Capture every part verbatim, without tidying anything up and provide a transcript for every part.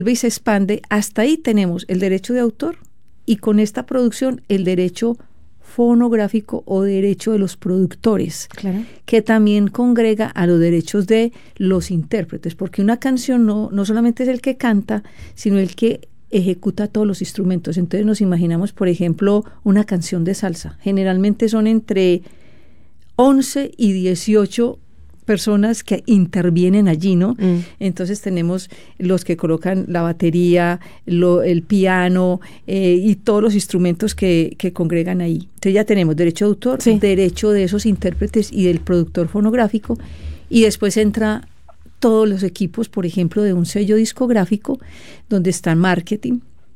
y se expande, hasta ahí tenemos el derecho de autor y con esta producción el derecho fonográfico o derecho de los productores, claro, que también congrega a los derechos de los intérpretes, porque una canción no, no solamente es el que canta, sino el que ejecuta todos los instrumentos. Entonces nos imaginamos, por ejemplo, una canción de salsa. Generalmente son entre once y dieciocho personas que intervienen allí, ¿no? Mm. Entonces tenemos los que colocan la batería, lo, el piano eh, y todos los instrumentos que, que congregan ahí. Entonces ya tenemos derecho de autor, sí, derecho de esos intérpretes y del productor fonográfico, y después entra todos los equipos, por ejemplo, de un sello discográfico, donde están marketing,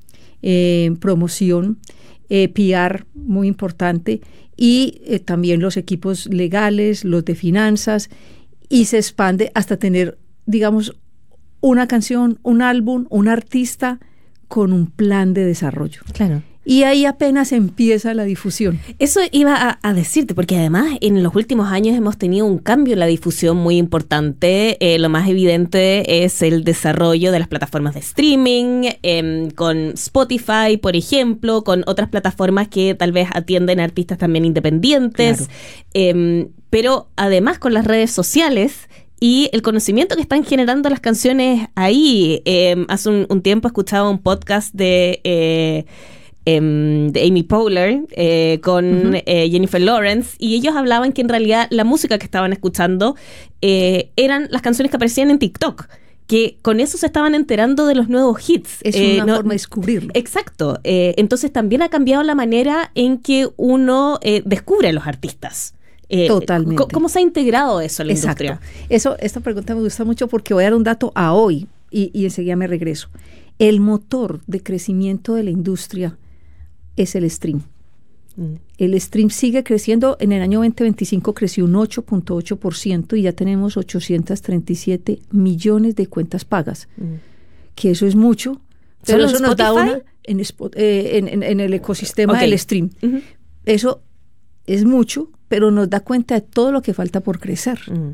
eh, promoción, eh, P R, muy importante, y eh, también los equipos legales, los de finanzas, y se expande hasta tener, digamos, una canción, un álbum, un artista con un plan de desarrollo. Claro. Y ahí apenas empieza la difusión. Eso iba a, a decirte, porque además en los últimos años hemos tenido un cambio en la difusión muy importante. Eh, lo más evidente es el desarrollo de las plataformas de streaming, eh, con Spotify, por ejemplo, con otras plataformas que tal vez atienden a artistas también independientes. Claro. Eh, pero además con las redes sociales y el conocimiento que están generando las canciones ahí. Eh, hace un, un tiempo escuchaba un podcast de... Eh, Um, de Amy Poehler eh, con uh-huh. eh, Jennifer Lawrence, y ellos hablaban que en realidad la música que estaban escuchando eh, eran las canciones que aparecían en TikTok, que con eso se estaban enterando de los nuevos hits. Es eh, una no, forma de descubrirlo. Exacto. Eh, entonces también ha cambiado la manera en que uno eh, descubre a los artistas. Eh, Totalmente. ¿Cómo, ¿Cómo se ha integrado eso en la Exacto. industria? Eso, esta pregunta me gusta mucho porque voy a dar un dato a hoy y, y enseguida me regreso. El motor de crecimiento de la industria es el stream. Mm. El stream sigue creciendo. En el año veinte veinticinco creció un ocho punto ocho por ciento y ya tenemos ochocientos treinta y siete millones de cuentas pagas. Mm. Que eso es mucho. Pero eso nos da una en, eh, en, en, en el ecosistema okay. del stream. Uh-huh. Eso es mucho, pero nos da cuenta de todo lo que falta por crecer. Mm.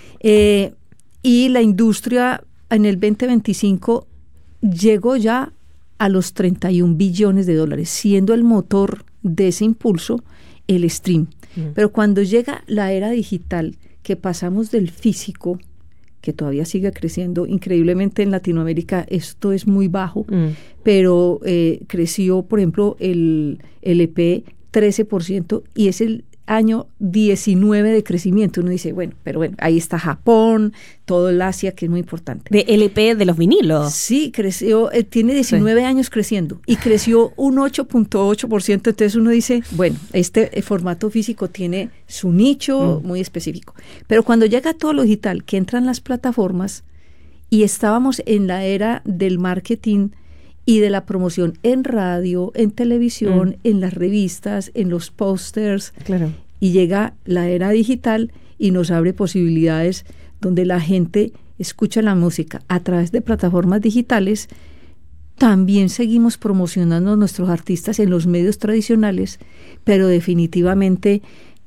Eh, y la industria en el veinte veinticinco llegó ya a los treinta y un billones de dólares, siendo el motor de ese impulso el stream. Mm. Pero cuando llega la era digital, que pasamos del físico, que todavía sigue creciendo increíblemente en Latinoamérica, esto es muy bajo, mm. pero eh, creció, por ejemplo, el L P trece por ciento y es el año diecinueve de crecimiento. Uno dice, bueno, pero bueno, ahí está Japón, todo el Asia, que es muy importante. ¿De L P de los vinilos? Sí, creció, eh, tiene diecinueve sí. años creciendo y creció un ocho punto ocho por ciento. Entonces uno dice, bueno, este eh, formato físico tiene su nicho mm. muy específico. Pero cuando llega todo lo digital, que entran las plataformas y estábamos en la era del marketing y de la promoción en radio, en televisión, mm. en las revistas, en los pósters. Claro. Y llega la era digital y nos abre posibilidades donde la gente escucha la música a través de plataformas digitales. También seguimos promocionando a nuestros artistas en los medios tradicionales, pero definitivamente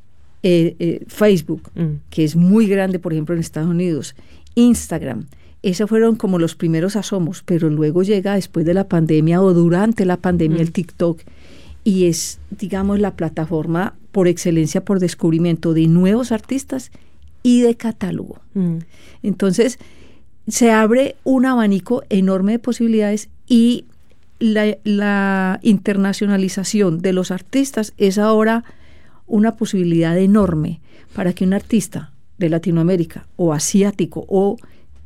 eh, eh, Facebook, mm. que es muy grande, por ejemplo, en Estados Unidos, Instagram. Esos fueron como los primeros asomos, pero luego llega después de la pandemia o durante la pandemia mm. el TikTok y es, digamos, la plataforma por excelencia por descubrimiento de nuevos artistas y de catálogo. Mm. Entonces, se abre un abanico enorme de posibilidades y la, la internacionalización de los artistas es ahora una posibilidad enorme para que un artista de Latinoamérica o asiático o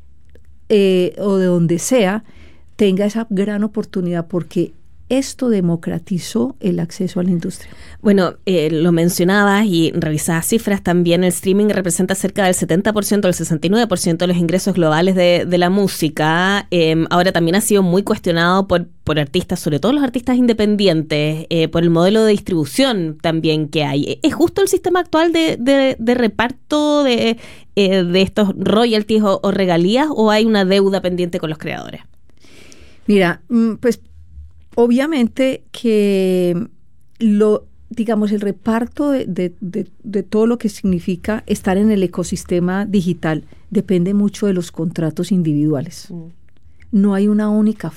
Eh, o de donde sea, tenga esa gran oportunidad porque esto democratizó el acceso a la industria. Bueno, eh, lo mencionabas y revisabas cifras también, el streaming representa cerca del setenta por ciento, del sesenta y nueve por ciento de los ingresos globales de, de la música. Eh, ahora también ha sido muy cuestionado por, por artistas, sobre todo los artistas independientes, eh, por el modelo de distribución también que hay. ¿Es justo el sistema actual de, de, de reparto de, eh, de estos royalties o, o regalías o hay una deuda pendiente con los creadores? Mira, pues obviamente que lo, digamos, el reparto de, de, de, de todo lo que significa estar en el ecosistema digital depende mucho de los contratos individuales. Mm. no hay una única